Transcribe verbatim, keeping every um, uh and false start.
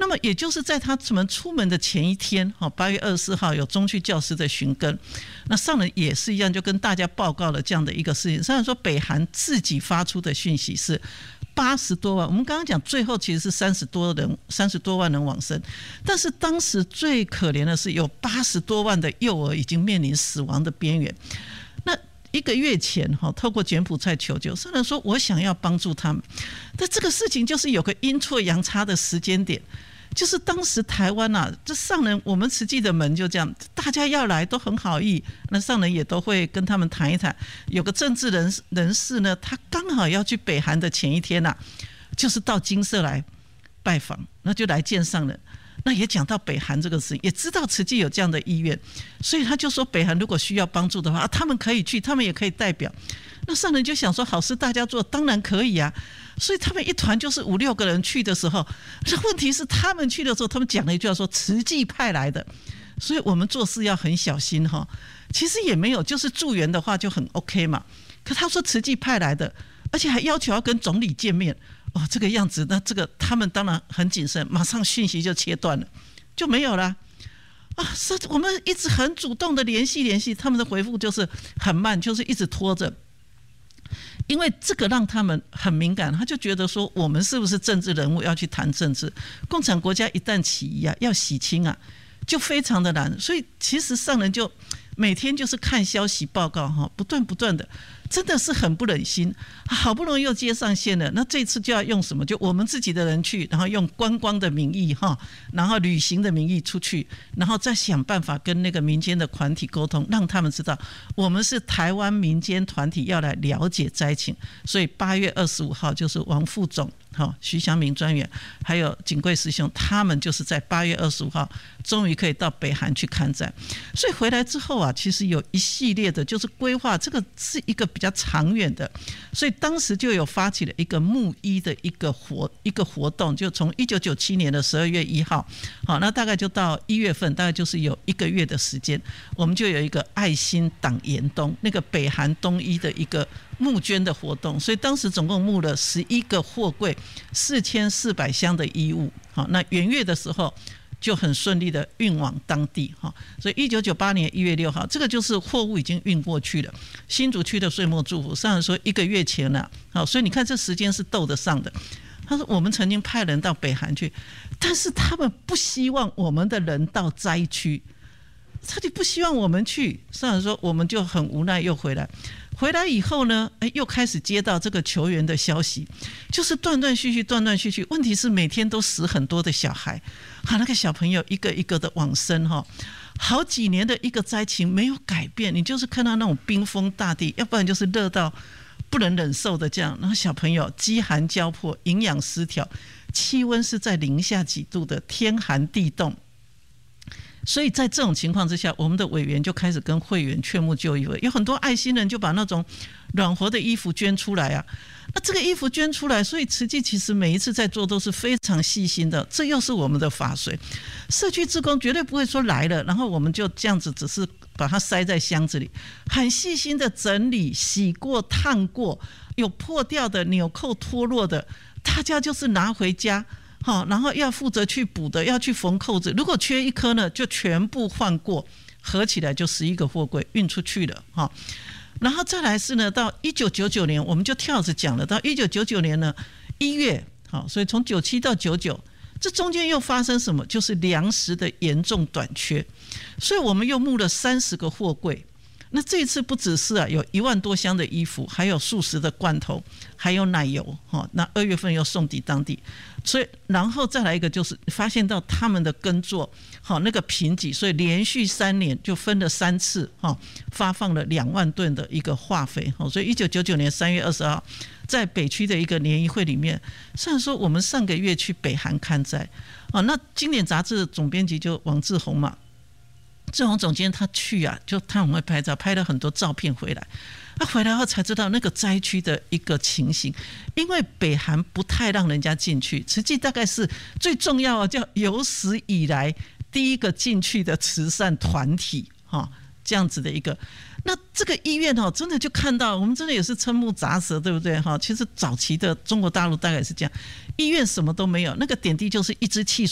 那么也就是在他们出门的前一天，八月二十四号有中区教师的巡更，那上人也是一样，就跟大家报告了这样的一个事情。虽然说北韩自己发出的讯息是八十多万，我们刚刚讲最后其实是三十多人，三十多万人往生，但是当时最可怜的是有八十多万的幼儿已经面临死亡的边缘。那一个月前透过柬埔寨求救，上人说我想要帮助他们，但这个事情就是有个阴错阳差的时间点，就是当时台湾啊，这上人我们慈济的门就这样，大家要来都很好意，那上人也都会跟他们谈一谈。有个政治人人士呢，他刚好要去北韩的前一天啊，就是到金色来拜访，那就来见上人。那也讲到北韩这个事，也知道慈济有这样的意愿，所以他就说北韩如果需要帮助的话，啊，他们可以去，他们也可以代表。那上人就想说好事大家做，当然可以啊。所以他们一团就是五六个人去的时候，问题是他们去的时候，他们讲了一句话说慈济派来的，所以我们做事要很小心哈。其实也没有，就是助援的话就很 OK 嘛。可他说慈济派来的，而且还要求要跟总理见面。哦，这个样子，那这个他们当然很谨慎，马上讯息就切断了，就没有了啊！是我们一直很主动的联系联系，他们的回复就是很慢，就是一直拖着，因为这个让他们很敏感，他就觉得说我们是不是政治人物要去谈政治？共产国家一旦起义啊，要洗清啊，就非常的难。所以其实上人就每天就是看消息报告哈，不断不断的。真的是很不忍心，好不容易又接上线了，那这次就要用什么？就我们自己的人去，然后用观光的名义哈，然后旅行的名义出去，然后再想办法跟那个民间的团体沟通，让他们知道我们是台湾民间团体要来了解灾情。所以八月二十五号就是王副总、徐祥明专员还有景贵师兄，他们就是在八月二十五号终于可以到北韩去看灾。所以回来之后啊，其实有一系列的就是规划，这个是一个比较长远的，所以当时就有发起了一个募医的一个活一个活动，就从一九九七年的十二月一号，好，那大概就到一月份，大概就是有一个月的时间，我们就有一个爱心党延东那个北韩东医的一个募捐的活动，所以当时总共募了十一个货柜，四千四百箱的衣物，好，那元月的时候。就很顺利的运往当地，所以一九九八年一月六号，这个就是货物已经运过去了。新竹区的岁末祝福，上人说一个月前了，所以你看这时间是斗得上的。他说我们曾经派人到北韩去，但是他们不希望我们的人到灾区，他就不希望我们去。上人说我们就很无奈又回来。回来以后呢，又开始接到这个球员的消息，就是断断续续断断续续，问题是每天都死很多的小孩，那个小朋友一个一个的往生，好几年的一个灾情没有改变，你就是看到那种冰封大地，要不然就是热到不能忍受的这样，然后小朋友饥寒交迫，营养失调，气温是在零下几度的，天寒地冻。所以在这种情况之下，我们的委员就开始跟会员劝募救衣，有很多爱心人就把那种暖和的衣服捐出来啊。那这个衣服捐出来，所以慈济其实每一次在做都是非常细心的，这又是我们的法水。社区志工绝对不会说来了，然后我们就这样子只是把它塞在箱子里，很细心的整理、洗过、烫过，有破掉的、纽扣脱落的，大家就是拿回家。好，然后要负责去补的，要去缝扣子，如果缺一颗呢，就全部换过，合起来就十一个货柜运出去了。好，然后再来是呢，到一九九九年，我们就跳着讲了，到一九九九年呢一月，好，所以从九七到九九，这中间又发生什么？就是粮食的严重短缺，所以我们又募了三十个货柜。那这一次不只是啊，有一万多箱的衣服，还有数十的罐头，还有奶油，那二月份又送抵当地。所以然后再来一个就是发现到他们的耕作好那个贫瘠，所以连续三年就分了三次发放了两万吨的一个化肥。所以一九九九年三月二十号在北区的一个联谊会里面，虽然说我们上个月去北韩看灾，那经典杂志总编辑就王志宏嘛，志宏总监他去啊，就他很会拍照，拍了很多照片回来。他回来后才知道那个灾区的一个情形，因为北韩不太让人家进去，慈济大概是最重要的，叫有史以来第一个进去的慈善团体，这样子的一个。那这个医院真的就看到，我们真的也是瞠目杂舌，对不对？其实早期的中国大陆大概是这样，医院什么都没有，那个点滴就是一支汽水